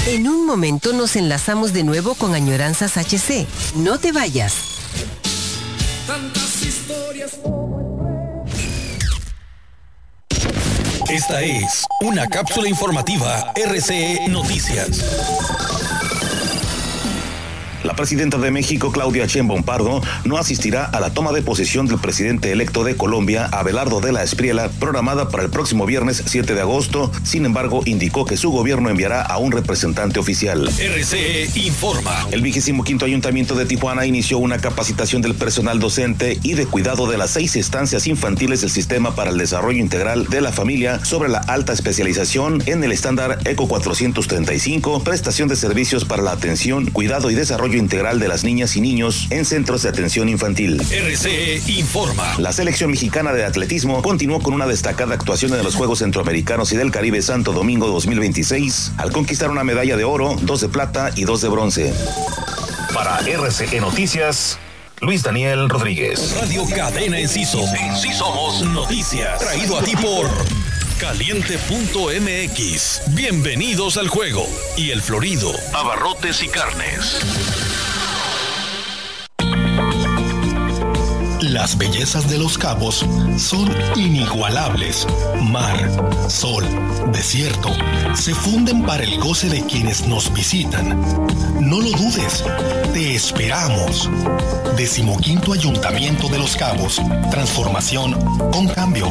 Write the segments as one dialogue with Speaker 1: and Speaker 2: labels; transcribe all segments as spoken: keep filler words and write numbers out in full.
Speaker 1: En un momento nos enlazamos de nuevo con Añoranzas H C. No te vayas.
Speaker 2: Tantas historias.
Speaker 3: Esta es una cápsula informativa R C E Noticias.
Speaker 4: La presidenta de México, Claudia Sheinbaum Pardo, no asistirá a la toma de posesión del presidente electo de Colombia, Abelardo de la Espriella, programada para el próximo viernes siete de agosto. Sin embargo, indicó que su gobierno enviará a un representante oficial.
Speaker 3: R C E informa.
Speaker 4: El vigésimo quinto Ayuntamiento de Tijuana inició una capacitación del personal docente y de cuidado de las seis estancias infantiles del Sistema para el Desarrollo Integral de la Familia sobre la alta especialización en el estándar ECO cuatrocientos treinta y cinco, prestación de servicios para la atención, cuidado y desarrollo integral de las niñas y niños en centros de atención infantil.
Speaker 3: R C E informa.
Speaker 4: La selección mexicana de atletismo continuó con una destacada actuación en los Juegos Centroamericanos y del Caribe Santo Domingo dos mil veintiséis, al conquistar una medalla de oro, dos de plata y dos de bronce.
Speaker 5: Para R C E Noticias, Luis Daniel Rodríguez.
Speaker 3: Radio Cadena Enciso. Sí somos noticias. Traído a ti por Caliente punto M X. Bienvenidos al juego. Y El Florido. Abarrotes y carnes.
Speaker 6: Las bellezas de Los Cabos son inigualables. Mar, sol, desierto, se funden para el goce de quienes nos visitan. No lo dudes, te esperamos. Decimoquinto Ayuntamiento de Los Cabos. Transformación con cambio.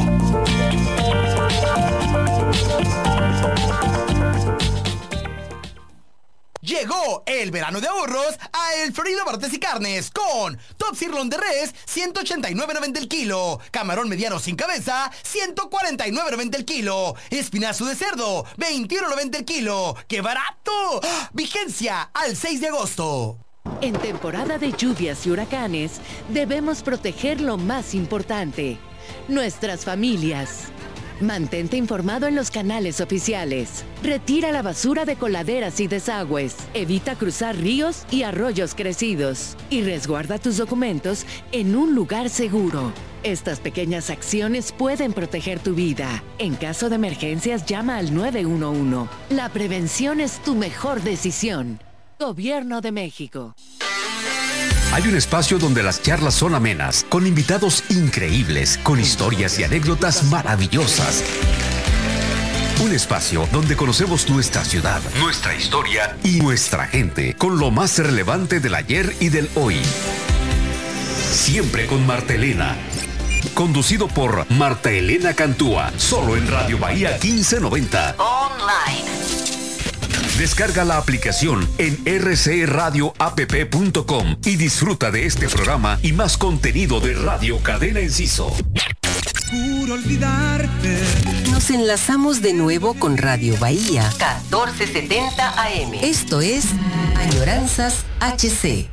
Speaker 7: Llegó el verano de ahorros a El Florido Abarrotes y Carnes con Top Sirloin de res, ciento ochenta y nueve noventa el kilo. Camarón mediano sin cabeza, ciento cuarenta y nueve noventa el kilo. Espinazo de cerdo, veintiuno noventa el kilo. ¡Qué barato! ¡Ah! Vigencia al seis de agosto.
Speaker 8: En temporada de lluvias y huracanes, debemos proteger lo más importante: nuestras familias. Mantente informado en los canales oficiales. Retira la basura de coladeras y desagües. Evita cruzar ríos y arroyos crecidos. Y resguarda tus documentos en un lugar seguro. Estas pequeñas acciones pueden proteger tu vida. En caso de emergencias, llama al nueve uno uno. La prevención es tu mejor decisión. Gobierno de México.
Speaker 9: Hay un espacio donde las charlas son amenas, con invitados increíbles, con historias y anécdotas maravillosas. Un espacio donde conocemos nuestra ciudad, nuestra historia y nuestra gente, con lo más relevante del ayer y del hoy. Siempre con Marta Elena. Conducido por Marta Elena Cantúa, solo en Radio Bahía quince noventa.
Speaker 1: Online.
Speaker 9: Descarga la aplicación en r c radio app punto com y disfruta de este programa y más contenido de Radio Cadena Enciso.
Speaker 2: Juro olvidarte.
Speaker 1: Nos enlazamos de nuevo con Radio Bahía catorce setenta A M. Esto es Añoranzas H C.